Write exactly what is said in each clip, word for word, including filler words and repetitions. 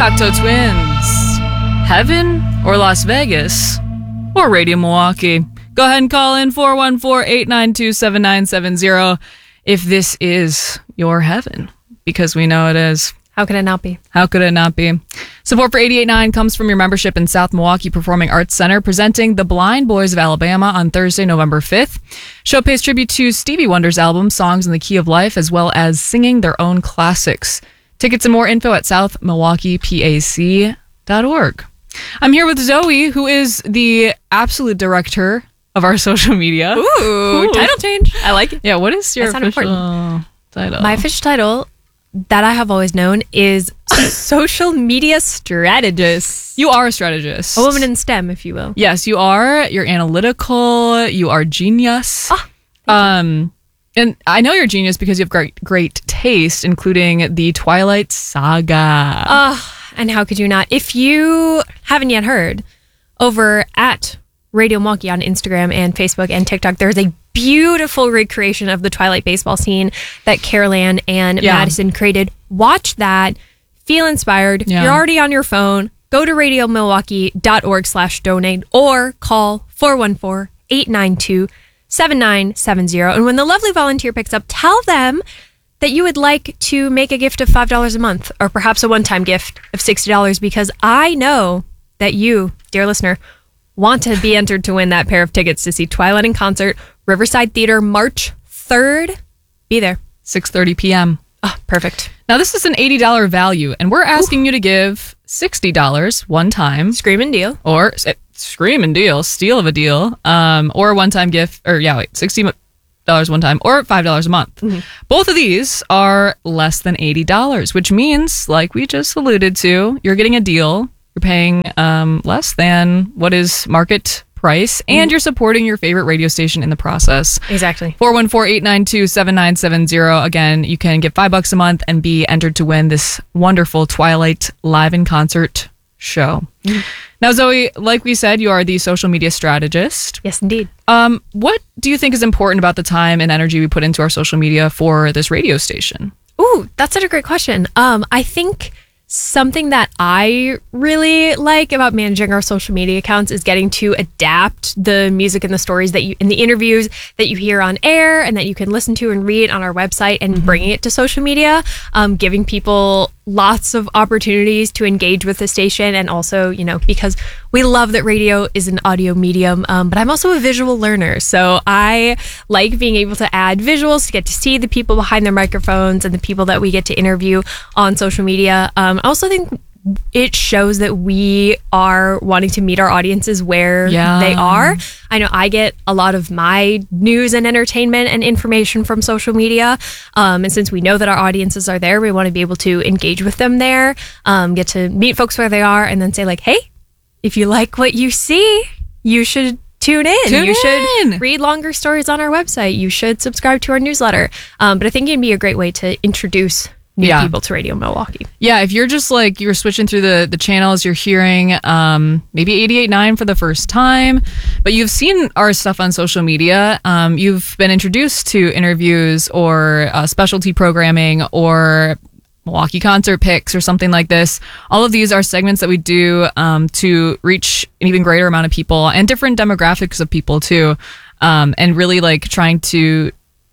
Cocteau Twins. Heaven or Las Vegas or Radio Milwaukee? Go ahead and call in four one four, eight nine two, seven nine seven zero if this is your heaven, because we know it is. How could it not be? How could it not be? Support for eighty-eight point nine comes from your membership in South Milwaukee Performing Arts Center, presenting The Blind Boys of Alabama on Thursday, November fifth. Show pays tribute to Stevie Wonder's album, Songs in the Key of Life, as well as singing their own classics. Tickets and more info at south milwaukee p a c dot org. I'm here with Zoe, who is the absolute director of our social media. Ooh, Ooh. Title change. I like it. Yeah, what is your official important. title? My official title that I have always known is social media strategist. You are a strategist. A woman in STEM, if you will. Yes, you are. You're analytical. You are genius. Oh, um, and I know you're genius because you have great, great taste, including the Twilight Saga. Oh, and how could you not? If you haven't yet heard, over at Radio Milwaukee on Instagram and Facebook and TikTok, there's a beautiful recreation of the Twilight baseball scene that Carol Ann and Yeah. Madison created. Watch that. Feel inspired. Yeah. You're already on your phone. Go to radio milwaukee dot org slash donate or call four one four, eight nine two, seven nine seven zero. And when the lovely volunteer picks up, tell them that you would like to make a gift of five dollars a month or perhaps a one-time gift of sixty dollars, because I know that you, dear listener, want to be entered to win that pair of tickets to see Twilight in concert, Riverside Theater, March third. Be there. six thirty p.m. Oh, perfect. Now, this is an eighty dollars value, and we're asking Ooh. you to give sixty dollars one time. Screaming deal. Or uh, screaming deal, steal of a deal, um, or a one-time gift, or yeah, wait, sixty dollars one time, or five dollars a month. Mm-hmm. Both of these are less than eighty dollars, which means, like we just alluded to, you're getting a deal. You're paying um, less than what is market price, and you're supporting your favorite radio station in the process. Exactly. four one four, eight nine two, seven nine seven zero. Again, you can get five bucks a month and be entered to win this wonderful Twilight live in concert show. Mm. Now, Zoe, like we said, you are the social media strategist. Yes, indeed. Um, what do you think is important about the time and energy we put into our social media for this radio station? Ooh, that's such a great question. Um, I think something that I really like about managing our social media accounts is getting to adapt the music and the stories that you, in the interviews that you hear on air and that you can listen to and read on our website, and mm-hmm. bringing it to social media, um, giving people lots of opportunities to engage with the station. And also, you know, because we love that radio is an audio medium, um, but I'm also a visual learner. So I like being able to add visuals to get to see the people behind their microphones and the people that we get to interview on social media. Um, I also think it shows that we are wanting to meet our audiences where yeah. they are. I know I get a lot of my news and entertainment and information from social media. Um, and since we know that our audiences are there, we want to be able to engage with them there, um, get to meet folks where they are, and then say like, hey, if you like what you see, you should tune in. Tune you in. should read longer stories on our website. You should subscribe to our newsletter. Um, but I think it'd be a great way to introduce new yeah. people to Radio Milwaukee. Yeah, if you're just like, you're switching through the, the channels, you're hearing um, maybe eighty-eight point nine for the first time, but you've seen our stuff on social media. Um, you've been introduced to interviews or uh, specialty programming or Milwaukee concert picks or something like this. All of these are segments that we do um, to reach an even greater amount of people and different demographics of people too, um, and really like trying to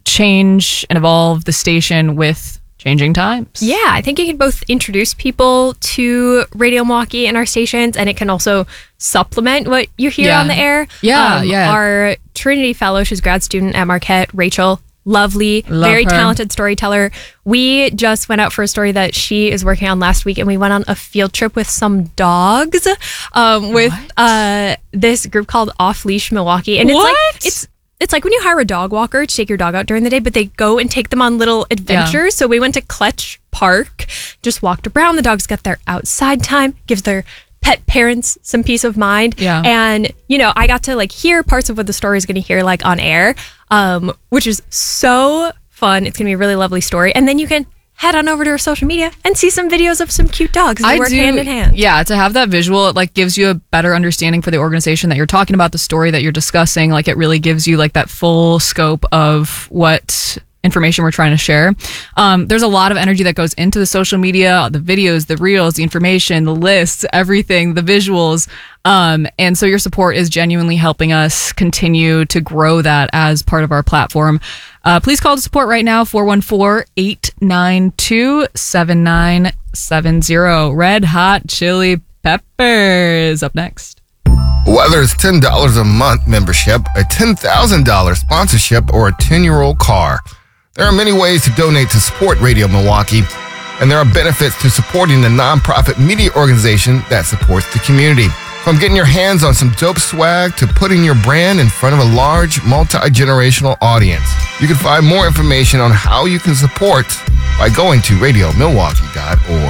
change and evolve the station with changing times. Yeah, I think it can both introduce people to Radio Milwaukee and our stations, and it can also supplement what you hear yeah. on the air. Yeah, um, yeah. Our Trinity Fellow, she's a grad student at Marquette, Rachel, lovely, Love very her. talented storyteller. We just went out for a story that she is working on last week, and we went on a field trip with some dogs um, with uh, this group called Off Leash Milwaukee. And it's what? like, it's It's like when you hire a dog walker to take your dog out during the day, but they go and take them on little adventures. Yeah. So we went to Kletch Park, just walked around. The dogs got their outside time, gives their pet parents some peace of mind. Yeah. And, you know, I got to like hear parts of what the story is going to hear like on air, um, which is so fun. It's going to be a really lovely story. And then you can head on over to our social media and see some videos of some cute dogs that work do, hand in hand. Yeah, to have that visual, it like gives you a better understanding for the organization that you're talking about, the story that you're discussing. Like it really gives you like that full scope of what information we're trying to share. Um, there's a lot of energy that goes into the social media, the videos, the reels, the information, the lists, everything, the visuals. Um, and so your support is genuinely helping us continue to grow that as part of our platform. Uh, please call the support right now, four one four, eight nine two, seven nine seven zero. Red Hot Chili Peppers up next. Whether it's ten dollars a month membership, a ten thousand dollars sponsorship, or a ten-year-old car, there are many ways to donate to support Radio Milwaukee, and there are benefits to supporting the nonprofit media organization that supports the community. From getting your hands on some dope swag to putting your brand in front of a large, multi-generational audience. You can find more information on how you can support by going to radio milwaukee dot org.